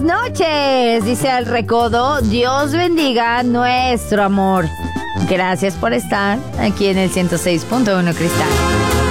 noches, dice el recodo. Dios bendiga nuestro amor. Gracias por estar aquí en el 106.1 Cristal.